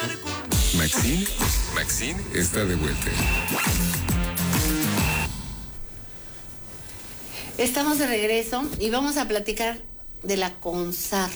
Maxine está de vuelta. Estamos de regreso y vamos a platicar de la CONSAR,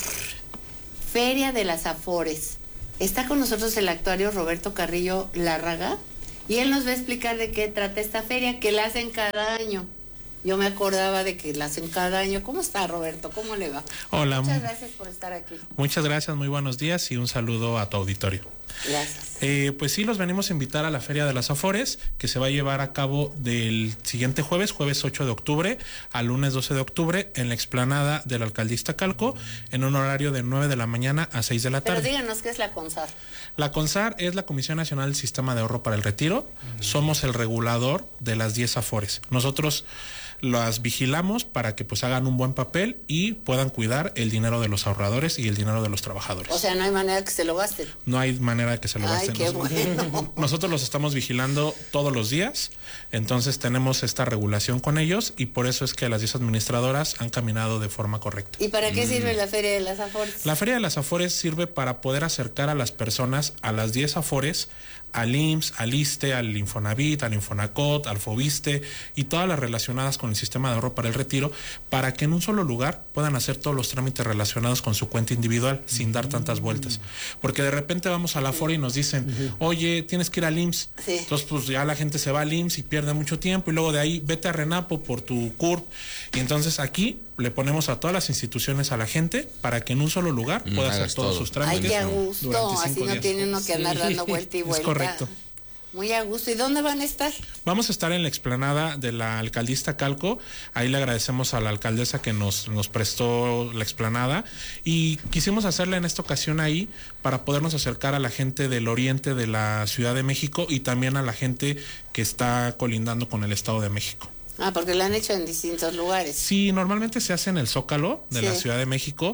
Feria de las Afores. Está con nosotros el actuario Roberto Carrillo Lárraga y él nos va a explicar de qué trata esta feria, que la hacen cada año. Yo me acordaba de que la hacen cada año. ¿Cómo está, Roberto? ¿Cómo le va? Hola. Muchas gracias por estar aquí. Muchas gracias, muy buenos días y un saludo a tu auditorio. Gracias. Pues sí, los venimos a invitar a la Feria de las Afores, que se va a llevar a cabo del siguiente jueves 8 de octubre, al lunes 12 de octubre, en la explanada de la alcaldía Iztacalco, en un horario de 9 de la mañana a 6 de la tarde. Pero díganos qué es la CONSAR. La CONSAR es la Comisión Nacional del Sistema de Ahorro para el Retiro. Somos el regulador de las 10 Afores. Nosotros las vigilamos para que pues hagan un buen papel y puedan cuidar el dinero de los ahorradores y el dinero de los trabajadores. O sea, no hay manera que se lo gasten. No hay manera de que se lo gasten. Ay, qué bueno. Nosotros los estamos vigilando todos los días, entonces tenemos esta regulación con ellos y por eso es que las 10 administradoras han caminado de forma correcta. ¿Y para qué sirve la Feria de las Afores? La Feria de las Afores sirve para poder acercar a las personas a las 10 Afores, al IMSS, al ISSSTE, al Infonavit, al Infonacot, al Fobiste y todas las relacionadas con el sistema de ahorro para el retiro, para que en un solo lugar puedan hacer todos los trámites relacionados con su cuenta individual sin dar tantas vueltas. Porque de repente vamos a la Afore y nos dicen, oye, tienes que ir al IMSS. Sí. Entonces pues ya la gente se va al IMSS y pierde mucho tiempo y luego de ahí vete a Renapo por tu CURP. Y entonces aquí le ponemos a todas las instituciones a la gente para que en un solo lugar pueda hacer todos sus trámites. Ay, qué a gusto, así no tiene uno que andar dando vuelta y vuelta. Es correcto. Muy a gusto. ¿Y dónde van a estar? Vamos a estar en la explanada de la alcaldía Iztacalco. Ahí le agradecemos a la alcaldesa que nos prestó la explanada y quisimos hacerla en esta ocasión ahí para podernos acercar a la gente del oriente de la Ciudad de México y también a la gente que está colindando con el Estado de México. Ah, porque la han hecho en distintos lugares. Sí, normalmente se hace en el Zócalo de la Ciudad de México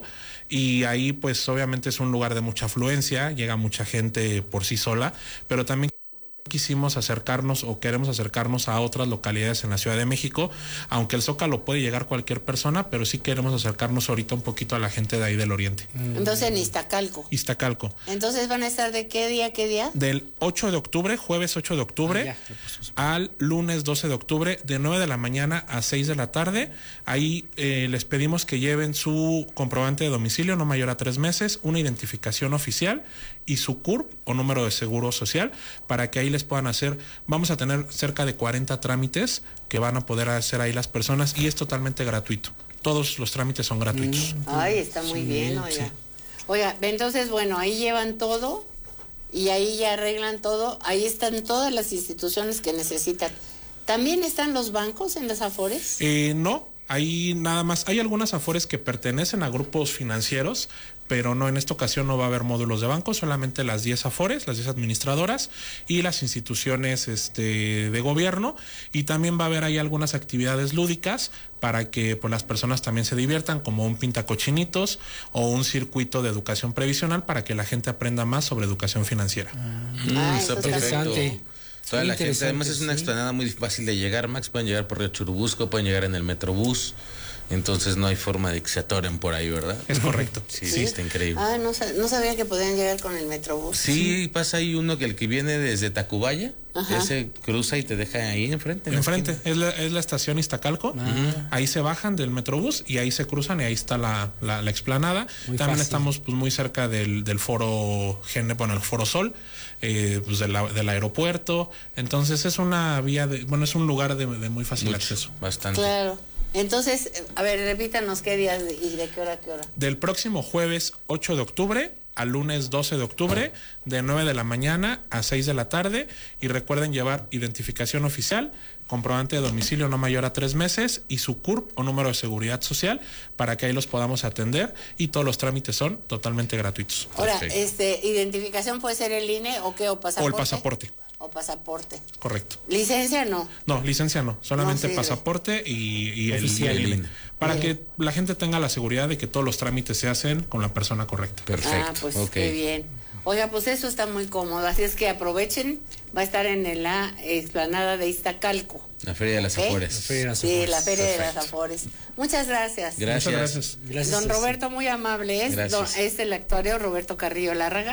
y ahí pues obviamente es un lugar de mucha afluencia, llega mucha gente por sí sola, pero también quisimos acercarnos o queremos acercarnos a otras localidades en la Ciudad de México, aunque el Zócalo puede llegar cualquier persona, pero sí queremos acercarnos ahorita un poquito a la gente de ahí del oriente. Entonces en Iztacalco. Iztacalco. Entonces van a estar ¿de qué día, qué día? Del 8 de octubre, jueves 8 de octubre, al lunes 12 de octubre, de 9 de la mañana a 6 de la tarde. Ahí les pedimos que lleven su comprobante de domicilio no mayor a 3 meses, una identificación oficial y su CURP o número de seguro social para que ahí les puedan hacer. Vamos a tener cerca de 40 trámites que van a poder hacer ahí las personas y es totalmente gratuito. Todos los trámites son gratuitos. Ay, está muy bien, oiga. Sí. Oiga, entonces, bueno, ahí llevan todo y ahí ya arreglan todo. Ahí están todas las instituciones que necesitan. ¿También están los bancos en las Afores? No. Ahí nada más, hay algunas Afores que pertenecen a grupos financieros, pero no, en esta ocasión no va a haber módulos de banco, solamente las 10 Afores, las 10 administradoras y las instituciones de gobierno, y también va a haber ahí algunas actividades lúdicas para que pues, las personas también se diviertan, como un pintacochinitos o un circuito de educación previsional para que la gente aprenda más sobre educación financiera. Está perfecto. Toda la gente, además es una explanada muy fácil de llegar, Max, pueden llegar por Río Churubusco, pueden llegar en el Metrobús, entonces no hay forma de que se atoren por ahí, ¿verdad? Es correcto. Sí, está increíble. Ah, no sabía que podían llegar con el Metrobús. Sí, pasa ahí uno que el que viene desde Tacubaya, ese cruza y te deja ahí enfrente. Enfrente, es la estación Iztacalco, ahí se bajan del Metrobús y ahí se cruzan y ahí está la explanada. Muy también fácil. Estamos pues muy cerca del foro el Foro Sol, pues del aeropuerto, entonces es una vía es un lugar de muy fácil acceso. Bastante. Claro. Entonces, a ver, repítanos qué días y de qué hora a qué hora. Del próximo jueves 8 de octubre al lunes 12 de octubre, de 9 de la mañana a 6 de la tarde, y recuerden llevar identificación oficial, comprobante de domicilio no mayor a 3 meses y su CURP o número de seguridad social para que ahí los podamos atender, y todos los trámites son totalmente gratuitos. Ahora, identificación puede ser el INE o qué, o pasaporte. O el pasaporte. O pasaporte. Correcto. ¿Licencia no? No, licencia no, solamente pasaporte y el INE. Para que la gente tenga la seguridad de que todos los trámites se hacen con la persona correcta. Perfecto. Ah, pues qué bien. Oiga, pues eso está muy cómodo, así es que aprovechen, va a estar en la explanada de Iztacalco. La Feria de las Afores. Sí, la Feria de las Afores. Muchas gracias. Gracias. Don Roberto, muy amable, es el actuario Roberto Carrillo Lárraga,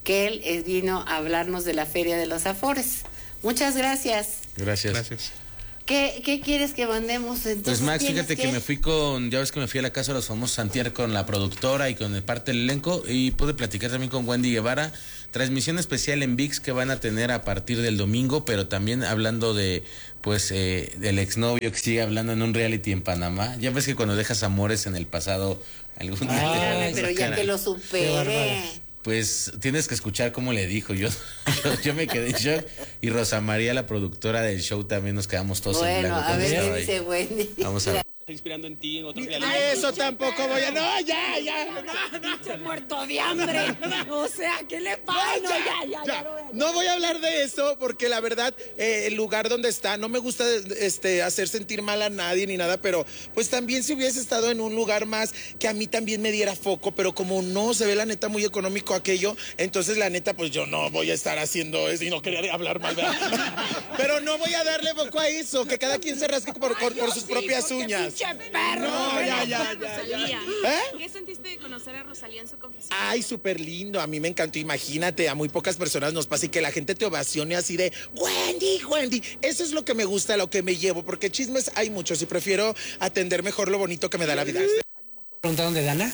que él vino a hablarnos de la Feria de los Afores. Muchas gracias. Gracias. ¿Qué quieres que mandemos entonces? Pues Max, fíjate que me fui ya ves que me fui a la casa de los famosos Santier con la productora y con parte del elenco, y pude platicar también con Wendy Guevara. Transmisión especial en ViX que van a tener a partir del domingo, pero también hablando de, pues, del exnovio que sigue hablando en un reality en Panamá. Ya ves que cuando dejas amores en el pasado, algún día pero ya que lo supere. Pues tienes que escuchar cómo le dijo. Yo me quedé en shock, y Rosa María, la productora del show, también nos quedamos todos en blanco. Bueno, a ver qué dice Wendy. Vamos a ver. Inspirando en ti, en otros reality. Eso tampoco voy a... No, ya. Estoy muerto de hambre. O sea, ¿qué le pasa? No, ya. No voy a hablar de eso porque la verdad, el lugar donde está, no me gusta hacer sentir mal a nadie ni nada, pero pues también si hubiese estado en un lugar más que a mí también me diera foco, pero como no se ve la neta muy económico aquello, entonces la neta pues yo no voy a estar haciendo eso y no quería hablar mal, ¿verdad? Pero no voy a darle foco a eso, que cada quien se rasque por sus propias uñas. Perro. No, ya. ¿Qué sentiste de conocer a Rosalía en su confesión? Ay, súper lindo, a mí me encantó. Imagínate, a muy pocas personas nos pasa y que la gente te ovacione así de Wendy, eso es lo que me gusta, lo que me llevo, porque chismes hay muchos y prefiero atender mejor lo bonito que me da la vida. ¿Preguntaron de Dana?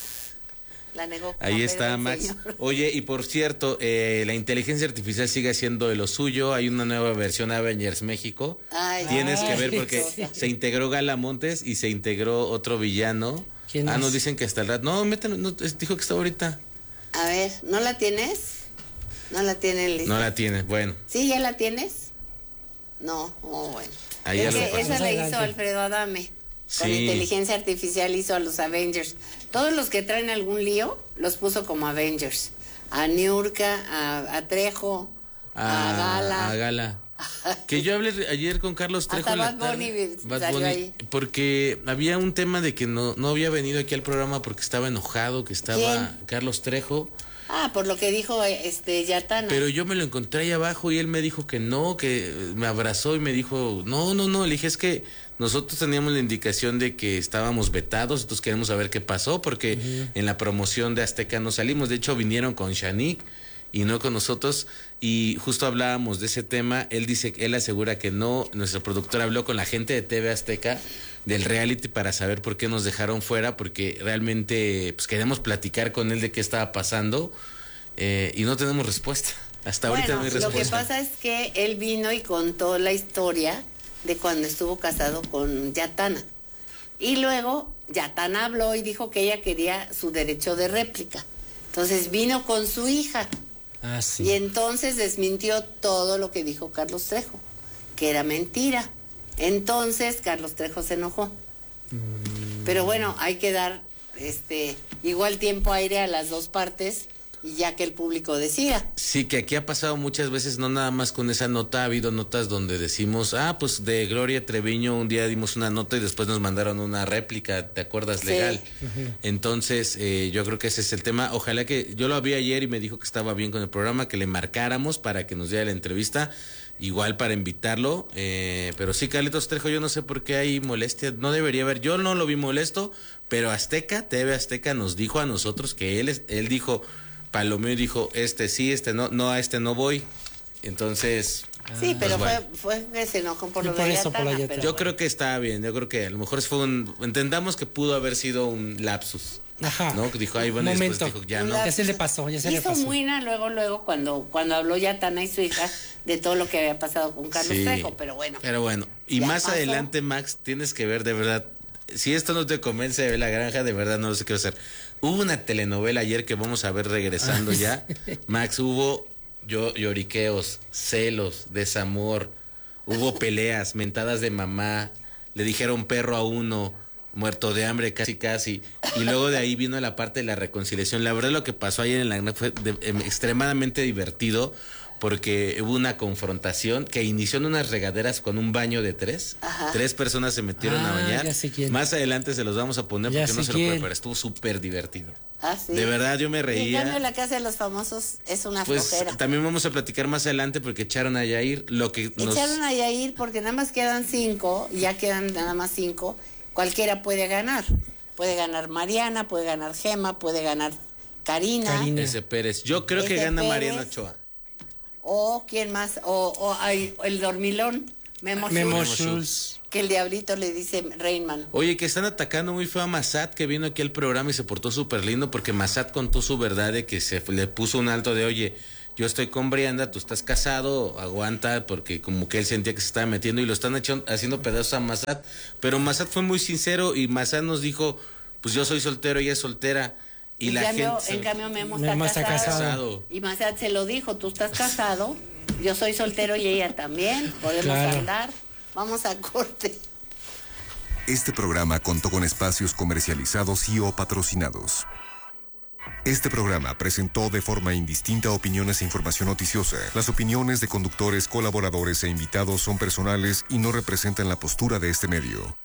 La negó. Ahí está, Max. Oye, y por cierto, la inteligencia artificial sigue haciendo de lo suyo. Hay una nueva versión Avengers México. Tienes que ver porque se integró Gala Montes y se integró otro villano. ¿Quién es? Nos dicen que hasta el rato. No, mételo, dijo que está ahorita. A ver, ¿no la tienes? ¿No la tiene lista? No la tiene, bueno. ¿Sí, ya la tienes? No, bueno. Ahí ya lo pasó. Esa la hizo Alfredo Adame. Con inteligencia artificial hizo a los Avengers. Todos los que traen algún lío los puso como Avengers. A Niurka, a Trejo, a Gala. Que yo hablé ayer con Carlos Trejo. Hasta Bad Bunny ahí. Porque había un tema de que no había venido aquí al programa porque estaba enojado, que estaba ¿Quién? Carlos Trejo. Por lo que dijo Yatana. Pero yo me lo encontré ahí abajo y él me dijo que no, que me abrazó y me dijo, no, le dije, es que nosotros teníamos la indicación de que estábamos vetados, entonces queremos saber qué pasó, porque en la promoción de Azteca no salimos, de hecho vinieron con Shanique y no con nosotros, y justo hablábamos de ese tema. Él asegura que no, nuestro productor habló con la gente de TV Azteca del reality para saber por qué nos dejaron fuera, porque realmente pues queremos platicar con él de qué estaba pasando, y no tenemos respuesta. Hasta ahorita no hay respuesta. Lo que pasa es que él vino y contó la historia de cuando estuvo casado con Yatana. Y luego Yatana habló y dijo que ella quería su derecho de réplica. Entonces vino con su hija. Sí. Y entonces desmintió todo lo que dijo Carlos Trejo, que era mentira. Entonces Carlos Trejo se enojó. Pero bueno, hay que dar igual tiempo aire a las dos partes y ya que el público decida. Sí, que aquí ha pasado muchas veces, no nada más con esa nota, ha habido notas donde decimos, pues de Gloria Treviño un día dimos una nota y después nos mandaron una réplica, ¿te acuerdas? Legal. Entonces, yo creo que ese es el tema. Ojalá que, yo lo vi ayer y me dijo que estaba bien con el programa, que le marcáramos para que nos diera la entrevista, igual para invitarlo, pero sí, Carlitos Trejo, yo no sé por qué hay molestia, no debería haber, yo no lo vi molesto, pero TV Azteca nos dijo a nosotros que él dijo, palomeo, dijo, sí, no, a no voy. Entonces... Sí, pero pues fue que se enojó por lo de Yatana. Pero yo creo que está bien, yo creo que a lo mejor entendamos que pudo haber sido un lapsus. Ajá. ¿No? Que dijo, ay, bueno, después dijo, ya no. Ya se le pasó, Hizo muina luego cuando habló Yatana y su hija de todo lo que había pasado con Carlos Trejo, pero bueno. Y más adelante, Max, tienes que ver de verdad, si esto no te convence de ver La Granja, de verdad no lo sé qué hacer. Hubo una telenovela ayer que vamos a ver regresando ya. Max, hubo lloriqueos, celos, desamor, hubo peleas, mentadas de mamá, le dijeron perro a uno, muerto de hambre casi, y luego de ahí vino la parte de la reconciliación. La verdad lo que pasó ayer en La Granja fue extremadamente divertido, porque hubo una confrontación que inició en unas regaderas con un baño de 3. Ajá. 3 personas se metieron a bañar. Más adelante se los vamos a poner porque no se lo pueden, pero estuvo súper divertido. Sí. De verdad, yo me reía. En cambio, La Casa de los Famosos es una flojera. También vamos a platicar más adelante porque echaron a Yair. Echaron a Yair porque nada más quedan 5, ya quedan nada más 5. Cualquiera puede ganar. Puede ganar Mariana, puede ganar Gema, puede ganar Karina. Ese Pérez. Yo creo que Ese gana Pérez. Mariana Ochoa. O quién más, el dormilón, Memo Schultz. que el diablito le dice Reynman. Oye, que están atacando muy feo a Massad, que vino aquí al programa y se portó súper lindo, porque Massad contó su verdad de que se le puso un alto de, oye, yo estoy con Brianda, tú estás casado, aguanta, porque como que él sentía que se estaba metiendo y lo están haciendo pedazos a Massad. Pero Massad fue muy sincero y Massad nos dijo, pues yo soy soltero, ella es soltera. Y la En cambio, Memo está casado. Y Massad se lo dijo, tú estás casado, yo soy soltero y ella también, podemos andar, vamos a corte. Este programa contó con espacios comercializados y o patrocinados. Este programa presentó de forma indistinta opiniones e información noticiosa. Las opiniones de conductores, colaboradores e invitados son personales y no representan la postura de este medio.